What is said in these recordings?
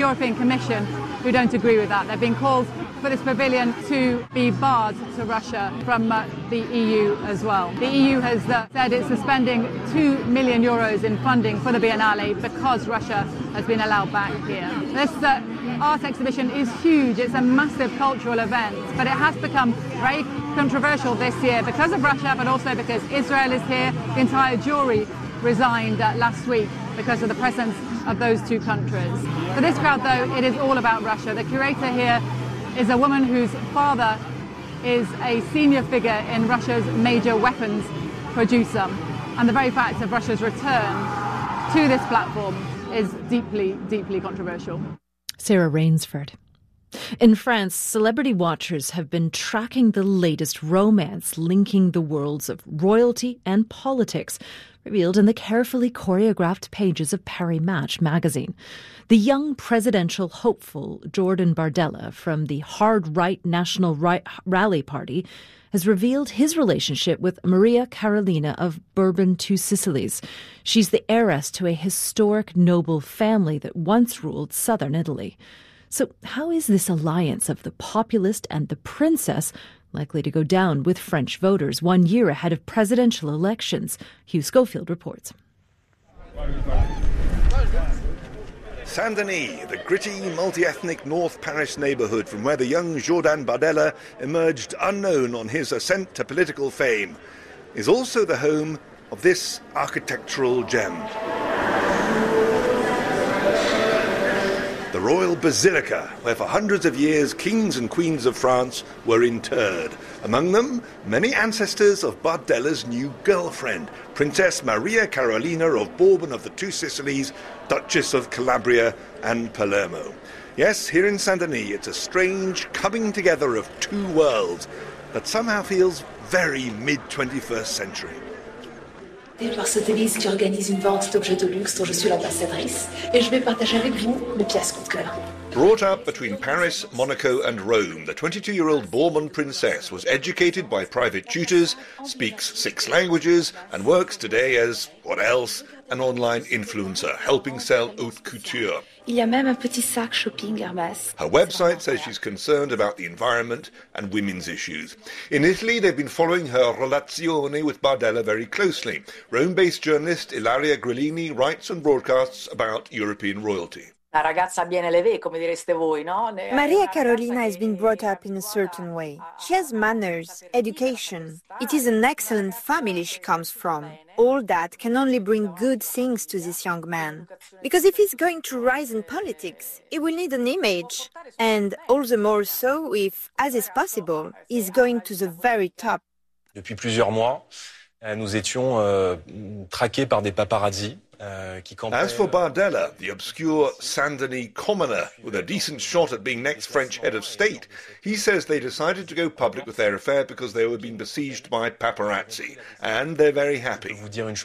European Commission who don't agree with that. They've been called for this pavilion to be barred to Russia from the EU as well. The EU has said it's suspending €2 million in funding for the Biennale because Russia has been allowed back here. This art exhibition is huge. It's a massive cultural event, but it has become very controversial this year because of Russia, but also because Israel is here. The entire jury resigned last week because of the presence of those two countries. For this crowd, though, it is all about Russia. The curator here is a woman whose father is a senior figure in Russia's major weapons producer. And the very fact of Russia's return to this platform is deeply, deeply controversial. Sarah Rainsford. In France, celebrity watchers have been tracking the latest romance linking the worlds of royalty and politics, revealed in the carefully choreographed pages of Paris Match magazine. The young presidential hopeful Jordan Bardella from the hard-right National Rally Party has revealed his relationship with Maria Carolina of Bourbon Two Sicilies. She's the heiress to a historic noble family that once ruled southern Italy. So how is this alliance of the populist and the princess likely to go down with French voters 1 year ahead of presidential elections? Hugh Schofield reports. Saint-Denis, the gritty, multi-ethnic North Paris neighbourhood from where the young Jordan Bardella emerged unknown on his ascent to political fame, is also the home of this architectural gem. The Royal Basilica, where for hundreds of years kings and queens of France were interred. Among them, many ancestors of Bardella's new girlfriend, Princess Maria Carolina of Bourbon of the Two Sicilies, Duchess of Calabria and Palermo. Yes, here in Saint-Denis, it's a strange coming together of two worlds that somehow feels very mid-21st century. Par Sotheby's qui organise une vente d'objets de luxe dont je suis l'ambassadrice. Et je vais partager avec vous mes pièces coup de cœur. Brought up between Paris, Monaco and Rome, the 22-year-old Bourbon princess was educated by private tutors, speaks 6 languages and works today as, what else, an online influencer, helping sell haute couture. Il y a même un petit sac shopping Hermès. Her website says she's concerned about the environment and women's issues. In Italy, they've been following her relazione with Bardella very closely. Rome-based journalist Ilaria Grillini writes and broadcasts about European royalty. Maria Carolina has been brought up in a certain way. She has manners, education. It is an excellent family she comes from. All that can only bring good things to this young man. Because if he's going to rise in politics, he will need an image. And all the more so if, as is possible, he's going to the very top. Depuis plusieurs mois, nous étions traqués par des paparazzi. As for Bardella, the obscure Saint-Denis commoner with a decent shot at being next French head of state, he says they decided to go public with their affair because they were being besieged by paparazzi, and they're very happy.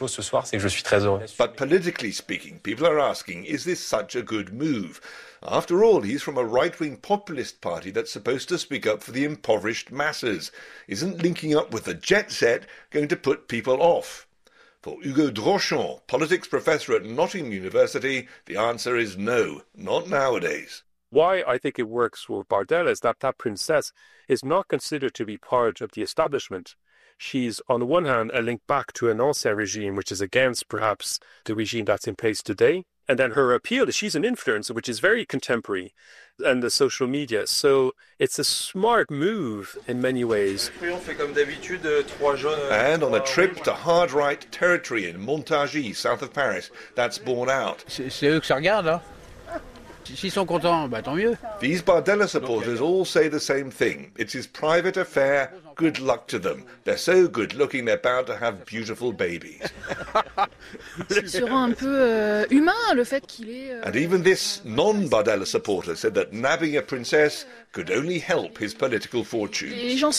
But politically speaking, people are asking, is this such a good move? After all, he's from a right-wing populist party that's supposed to speak up for the impoverished masses. Isn't linking up with the jet set going to put people off? For Hugo Drochon, politics professor at Nottingham University, the answer is no, not nowadays. Why I think it works with Bardella is that princess is not considered to be part of the establishment. She's, on the one hand, a link back to an ancien regime, which is against, perhaps, the regime that's in place today. And then her appeal is she's an influencer, which is very contemporary, and the social media. So it's a smart move in many ways. And on a trip to hard right territory in Montargis, south of Paris, that's borne out. These Bardella supporters all say the same thing. It's his private affair. Good luck to them. They're so good looking they're bound to have beautiful babies. And even this non-Bardella supporter said that nabbing a princess could only help his political fortunes.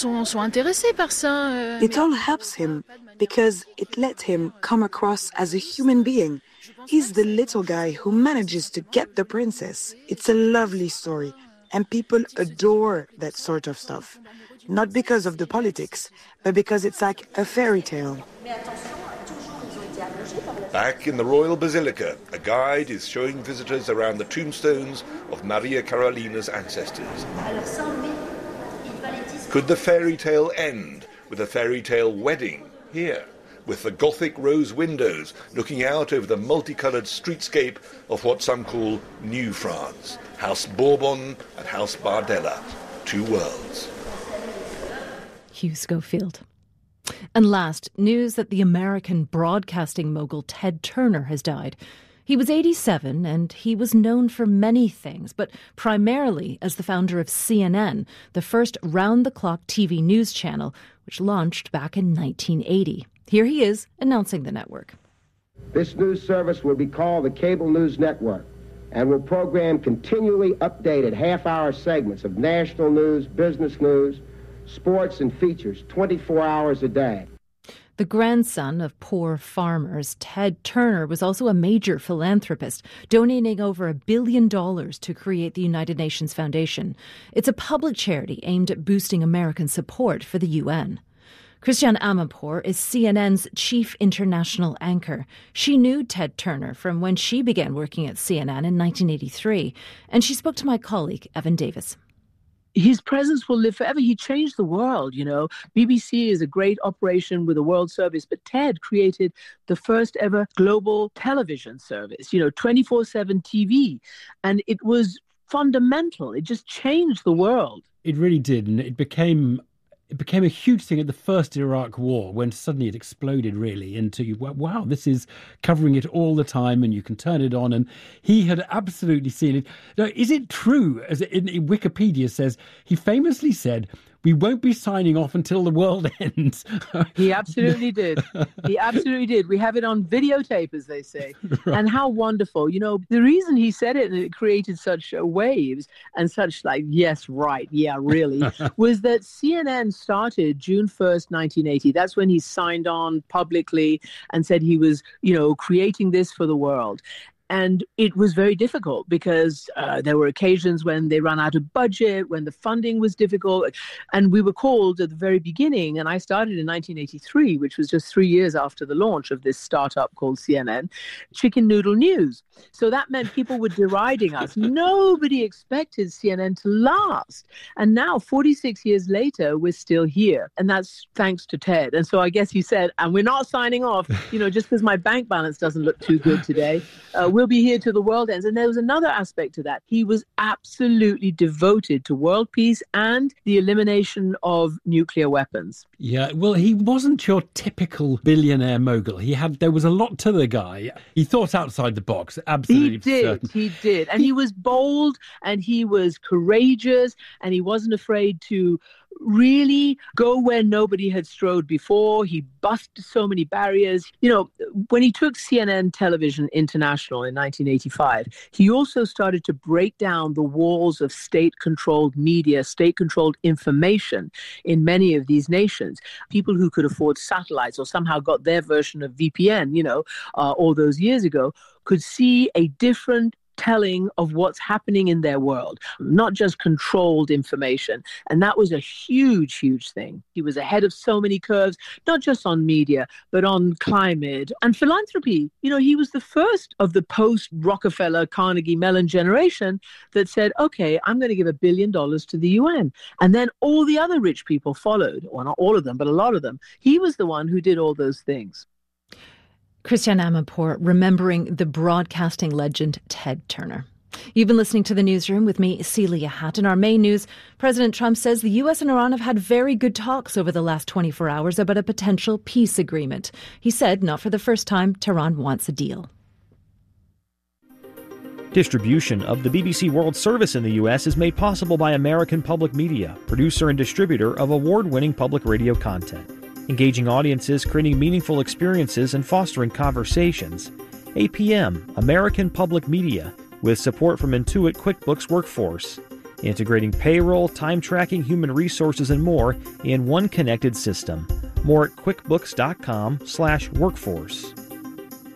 It all helps him because it lets him come across as a human being. He's the little guy who manages to get the princess. It's a lovely story, and people adore that sort of stuff. Not because of the politics, but because it's like a fairy tale. Back in the Royal Basilica, a guide is showing visitors around the tombstones of Maria Carolina's ancestors. Could the fairy tale end with a fairy tale wedding here, with the Gothic rose windows looking out over the multicoloured streetscape of what some call New France, House Bourbon and House Bardella, two worlds. Hugh Schofield. And last, news that the American broadcasting mogul Ted Turner has died. He was 87 and he was known for many things, but primarily as the founder of CNN, the first round-the-clock TV news channel, which launched back in 1980. Here he is announcing the network. This news service will be called the Cable News Network and will program continually updated half-hour segments of national news, business news, sports and features 24 hours a day. The grandson of poor farmers, Ted Turner, was also a major philanthropist, donating over $1 billion to create the United Nations Foundation. It's a public charity aimed at boosting American support for the UN. Christiane Amanpour is CNN's chief international anchor. She knew Ted Turner from when she began working at CNN in 1983, and she spoke to my colleague, Evan Davis. His presence will live forever. He changed the world, you know. BBC is a great operation with a world service, but Ted created the first ever global television service, 24/7 TV. And it was fundamental. It just changed the world. It really did. And it became a huge thing at the first Iraq War, when suddenly it exploded really into, wow, this is covering it all the time and you can turn it on. And he had absolutely seen it. Now, is it true, as in Wikipedia says, he famously said, "We won't be signing off until the world ends"? He absolutely did. He absolutely did. We have it on videotape, as they say. Right. And how wonderful. The reason he said it and it created such waves and such yes, right, yeah, really, was that CNN started June 1st, 1980. That's when he signed on publicly and said he was, creating this for the world. And it was very difficult because there were occasions when they ran out of budget, when the funding was difficult. And we were called at the very beginning, and I started in 1983, which was just 3 years after the launch of this startup called CNN, Chicken Noodle News. So that meant people were deriding us. Nobody expected CNN to last. And now, 46 years later, we're still here. And that's thanks to Ted. And so I guess he said, and we're not signing off, just because my bank balance doesn't look too good today. We'll be here till the world ends. And there was another aspect to that. He was absolutely devoted to world peace and the elimination of nuclear weapons. Yeah, well, he wasn't your typical billionaire mogul. There was a lot to the guy. He thought outside the box, absolutely. He did. And he was bold and he was courageous and he wasn't afraid to really go where nobody had strode before. He busted so many barriers. When he took CNN Television International in 1985, he also started to break down the walls of state-controlled media, state-controlled information in many of these nations. People who could afford satellites or somehow got their version of VPN, all those years ago, could see a different telling of what's happening in their world, not just controlled information. And that was a huge, huge thing. He was ahead of so many curves, not just on media, but on climate and philanthropy. He was the first of the post-Rockefeller, Carnegie Mellon generation that said, okay, I'm going to give $1 billion to the UN. And then all the other rich people followed, or not all of them, but a lot of them. He was the one who did all those things. Christiane Amanpour remembering the broadcasting legend Ted Turner. You've been listening to The Newsroom with me, Celia Hatton. Our main news, President Trump says the US and Iran have had very good talks over the last 24 hours about a potential peace agreement. He said, not for the first time, Tehran wants a deal. Distribution of the BBC World Service in the U.S. is made possible by American Public Media, producer and distributor of award-winning public radio content. Engaging audiences, creating meaningful experiences, and fostering conversations. APM, American Public Media, with support from Intuit QuickBooks Workforce. Integrating payroll, time tracking, human resources, and more in one connected system. More at quickbooks.com/workforce.